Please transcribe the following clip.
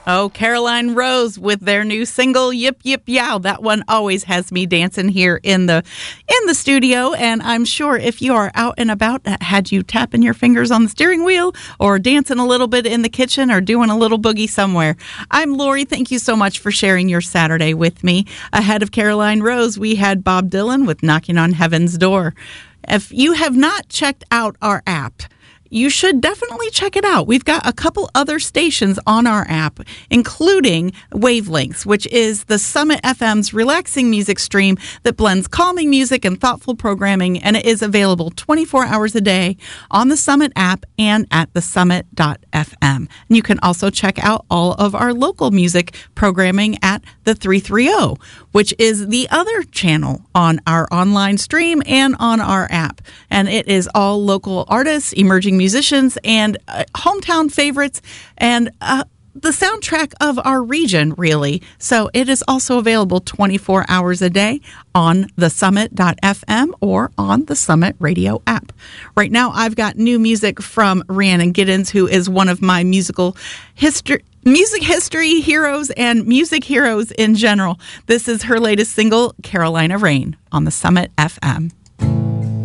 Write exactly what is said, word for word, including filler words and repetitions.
Oh, Caroline Rose with their new single, Yip Yip Yow. That one always has me dancing here in the in the studio, and I'm sure if you are out and about, that had you tapping your fingers on the steering wheel or dancing a little bit in the kitchen or doing a little boogie somewhere. I'm Lori. Thank you so much for sharing your Saturday with me. Ahead of Caroline Rose, we had Bob Dylan with Knocking on Heaven's Door. If you have not checked out our app, you should definitely check it out. We've got a couple other stations on our app, including Wavelengths, which is the Summit F M's relaxing music stream that blends calming music and thoughtful programming, and it is available twenty-four hours a day on the Summit app and at the summit dot f m. And you can also check out all of our local music programming at the three thirty, which is the other channel on our online stream and on our app. And it is all local artists, emerging musicians, and uh, hometown favorites, and uh, the soundtrack of our region, really. So it is also available twenty-four hours a day on the summit dot f m or on the Summit Radio app. Right now, I've got new music from Rhiannon Giddens, who is one of my musical history music history heroes and music heroes in general. This is her latest single, Carolina Rain, on the Summit F M.